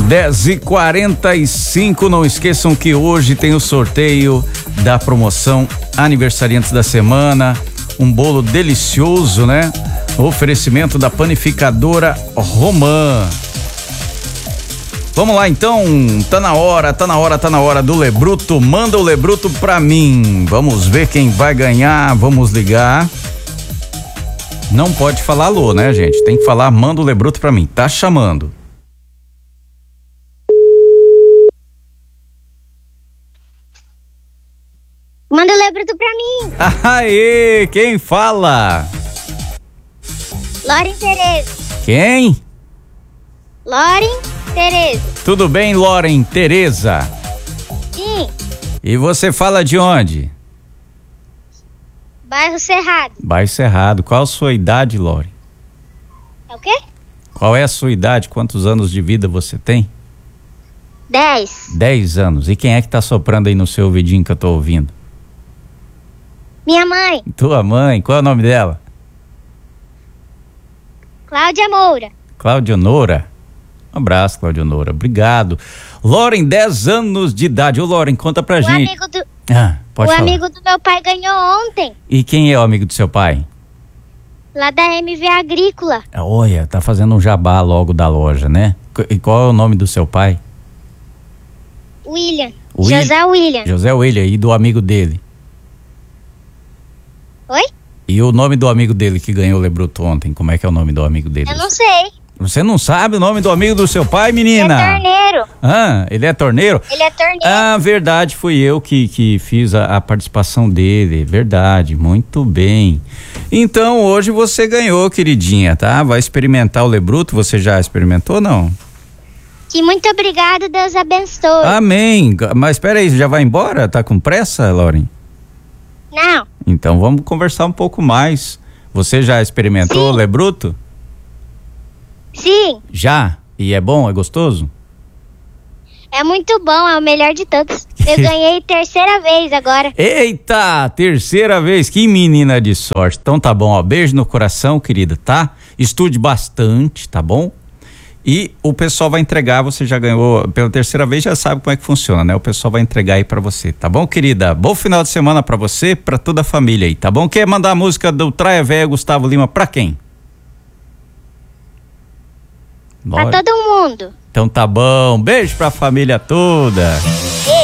10h45, não esqueçam que hoje tem o sorteio da promoção Aniversariantes da Semana, um bolo delicioso, né? Oferecimento da panificadora Romã. Vamos lá então, tá na hora do Lebruto, manda o Lebruto pra mim, vamos ver quem vai ganhar, vamos ligar. Não pode falar alô, né, gente? Tem que falar, manda o Lebruto pra mim, tá chamando. Manda o Lebruto pra mim. Aê, quem fala? Loren Tereza. Quem? Loren Tereza. Tudo bem, Loren Tereza? Sim. E você fala de onde? Bairro Cerrado. Bairro Cerrado. Qual a sua idade, Loren? É o quê? Qual é a sua idade? Quantos anos de vida você tem? 10. 10 anos. E quem é que tá soprando aí no seu ouvidinho que eu tô ouvindo? Minha mãe. Tua mãe. Qual é o nome dela? Cláudia Moura. Claudionora. Um abraço, Claudionora. Obrigado. Loren, 10 anos de idade. Ô, Loren, conta pra gente. Pode falar. Amigo do meu pai ganhou ontem. E quem é o amigo do seu pai? Lá da MV Agrícola. Olha, tá fazendo um jabá logo da loja, né? E qual é o nome do seu pai? José William. José William. E do amigo dele? Oi? E o nome do amigo dele que ganhou o Lebruto ontem? Como é que é o nome do amigo dele? Eu não sei. Você não sabe o nome do amigo do seu pai, menina? Ele é torneiro. Ele é torneiro? Ele é torneiro. Verdade, fui eu que fiz a participação dele, verdade, muito bem. Então, hoje você ganhou, queridinha, tá? Vai experimentar o Lebruto, você já experimentou ou não? Que muito obrigado, Deus abençoe. Amém, mas espera aí, já vai embora? Tá com pressa, Loren? Não. Então, vamos conversar um pouco mais. Você já experimentou o Lebruto? Sim. Já? E é bom? É gostoso? É muito bom, é o melhor de todos. Eu ganhei terceira vez agora. Eita, terceira vez, que menina de sorte. Então tá bom, ó, beijo no coração, querida, tá? Estude bastante, tá bom? E o pessoal vai entregar, você já ganhou pela terceira vez, já sabe como é que funciona, né? O pessoal vai entregar aí pra você, tá bom, querida? Bom final de semana pra você, pra toda a família aí, tá bom? Quer mandar a música do Traia Véia Gustavo Lima pra quem? Pra todo mundo. Então tá bom, beijo pra família toda.